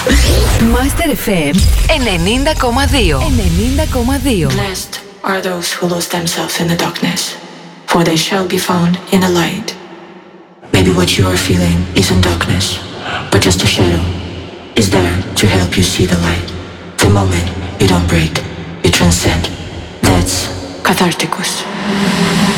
Master FM 90,2. 90,2. Blessed are those who lose themselves in the darkness, for they shall be found in the light. Maybe what you are feeling isn't darkness, but just a shadow is there to help you see the light. The moment you don't break, you transcend. That's Catharticus.